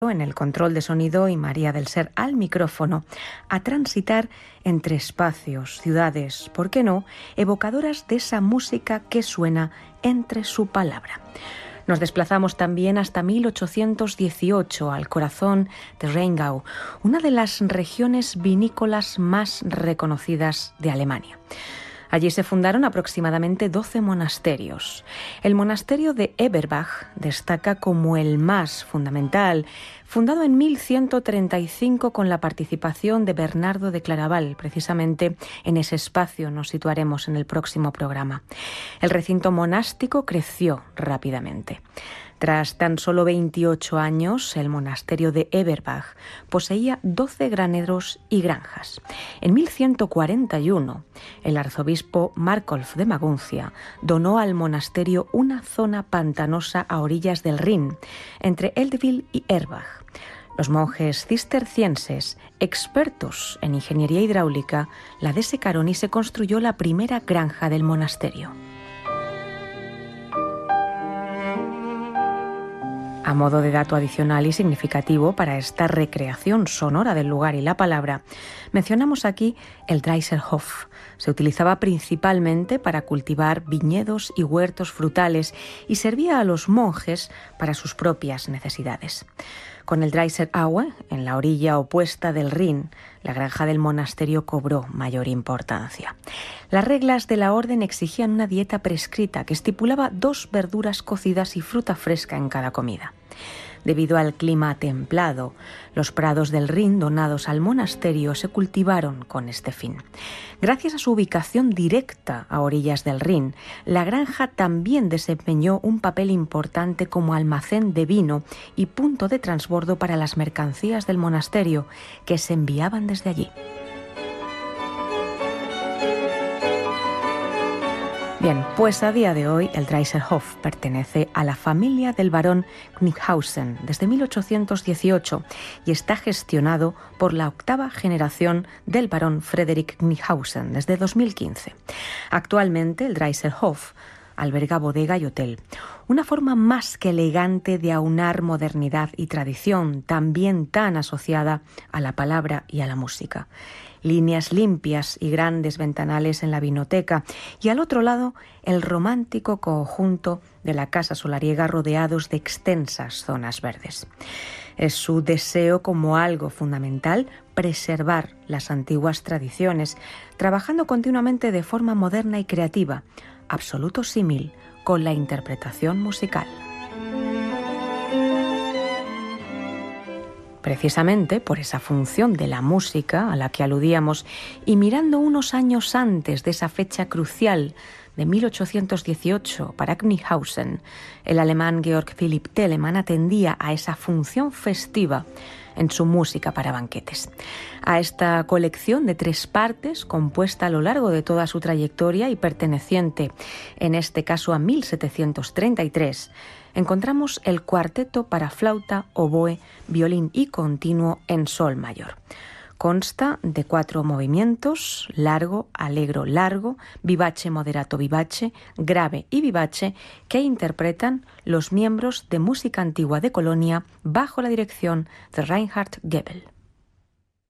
en el control de sonido y María del Ser al micrófono, a transitar entre espacios, ciudades, ¿por qué no?, evocadoras de esa música que suena entre su palabra. Nos desplazamos también hasta 1818, al corazón de Rheingau, una de las regiones vinícolas más reconocidas de Alemania. Allí se fundaron aproximadamente 12 monasterios. El monasterio de Eberbach destaca como el más fundamental, fundado en 1135 con la participación de Bernardo de Claraval. Precisamente en ese espacio nos situaremos en el próximo programa. El recinto monástico creció rápidamente. Tras tan solo 28 años, el monasterio de Eberbach poseía 12 graneros y granjas. En 1141, el arzobispo Markolf de Maguncia donó al monasterio una zona pantanosa a orillas del Rin, entre Eldwil y Erbach. Los monjes cistercienses, expertos en ingeniería hidráulica, la desecaron y se construyó la primera granja del monasterio. A modo de dato adicional y significativo para esta recreación sonora del lugar y la palabra, mencionamos aquí el Dreiserhof. Se utilizaba principalmente para cultivar viñedos y huertos frutales y servía a los monjes para sus propias necesidades. Con el Dreiseraue, en la orilla opuesta del Rin, la granja del monasterio cobró mayor importancia. Las reglas de la orden exigían una dieta prescrita que estipulaba 2 verduras cocidas y fruta fresca en cada comida. Debido al clima templado, los prados del Rin donados al monasterio se cultivaron con este fin. Gracias a su ubicación directa a orillas del Rin, la granja también desempeñó un papel importante como almacén de vino y punto de transbordo para las mercancías del monasterio que se enviaban desde allí. Bien, pues a día de hoy el Dreiserhof pertenece a la familia del barón Knickhausen desde 1818 y está gestionado por la 8ª generación del barón Frederick Knickhausen desde 2015. Actualmente el Dreiserhof alberga bodega y hotel, una forma más que elegante de aunar modernidad y tradición, también tan asociada a la palabra y a la música. Líneas limpias y grandes ventanales en la vinoteca y al otro lado el romántico conjunto de la casa solariega rodeados de extensas zonas verdes. Es su deseo como algo fundamental preservar las antiguas tradiciones, trabajando continuamente de forma moderna y creativa, absoluto símil con la interpretación musical. Precisamente por esa función de la música a la que aludíamos y mirando unos años antes de esa fecha crucial de 1818 para Knickhausen, el alemán Georg Philipp Telemann atendía a esa función festiva en su música para banquetes. A esta colección de 3 partes, compuesta a lo largo de toda su trayectoria y perteneciente, en este caso, a 1733, encontramos el cuarteto para flauta, oboe, violín y continuo en sol mayor. Consta de 4 movimientos: largo, allegro, largo, vivace, moderato, vivace, grave y vivace, que interpretan los miembros de música antigua de Colonia bajo la dirección de Reinhard Goebel.